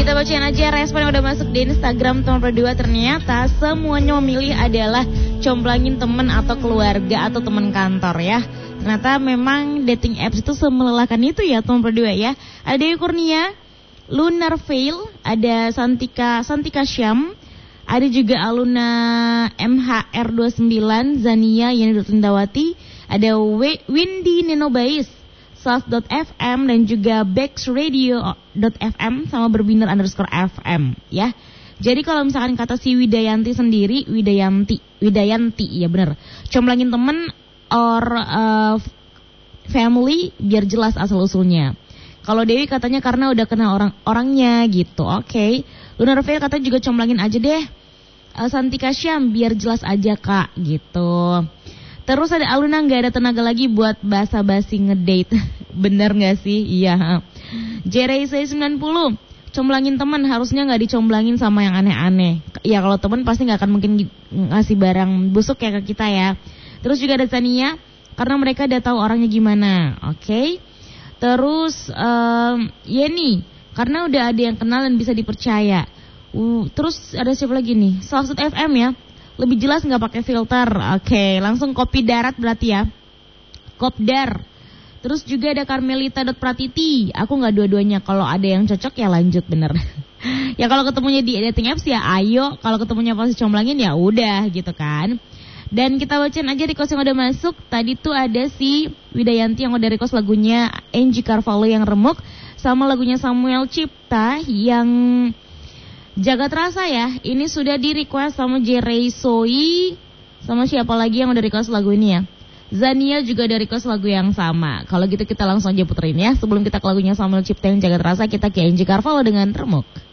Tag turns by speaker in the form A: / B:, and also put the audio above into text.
A: Kita bacain aja respon yang udah masuk di Instagram teman berdua. Ternyata semuanya memilih adalah comblangin temen atau keluarga atau teman kantor ya. Ternyata memang dating apps itu semelelahkan itu ya teman berdua ya. Ada Dewi Kurnia, Lunar Veil, ada Santika Syam, ada juga Aluna MHR29, Zania Yani Dutindawati, ada Windy Nenobais, South.fm dan juga BexRadio.fm sama berbinar_FM ya. Jadi kalau misalkan kata si Widayanti sendiri, Widayanti ya benar. Comblangin temen or family biar jelas asal usulnya. Kalau Dewi katanya karena udah kenal orangnya gitu. Oke. Lunar Veil katanya juga comblangin aja deh. Santika Syam biar jelas aja Kak gitu. Terus ada Aluna gak ada tenaga lagi buat basa-basi ngedate. Bener gak sih? Iya. JRC 90 comblangin teman harusnya gak dicomblangin sama yang aneh-aneh. Ya kalau teman pasti gak akan mungkin ngasih barang busuk ya ke kita ya. Terus juga ada Tania karena mereka udah tahu orangnya gimana. Oke. Terus Yeni karena udah ada yang kenal dan bisa dipercaya. Terus ada siapa lagi nih? South.fm ya. Lebih jelas nggak pakai filter. Oke, langsung kopi darat berarti ya. Kopdar. Terus juga ada Carmelita.pratiti. Aku nggak dua-duanya. Kalau ada yang cocok ya lanjut bener. Ya kalau ketemunya di dating apps ya ayo. Kalau ketemunya pasti comblangin ya udah gitu kan. Dan kita bacain aja request yang udah masuk. Tadi tuh ada si Widayanti yang udah request lagunya Angie Carvalho yang remuk. Sama lagunya Samuel Cipta yang Jagat Rasa ya. Ini sudah di request sama Jerry Soi. Sama siapa lagi yang udah request lagu ini ya? Zania juga ada request lagu yang sama. Kalau gitu kita langsung aja puterin ya. Sebelum kita ke lagunya Samuel Cipta yang Jagat Rasa, kita ke Angie Carvalho dengan remuk.